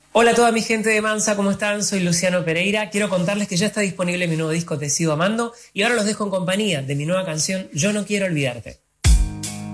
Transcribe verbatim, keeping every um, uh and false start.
Hola a toda mi gente de Mansa, ¿cómo están? Soy Luciano Pereira. Quiero contarles que ya está disponible mi nuevo disco Te Sigo Amando y ahora los dejo en compañía de mi nueva canción Yo No Quiero Olvidarte.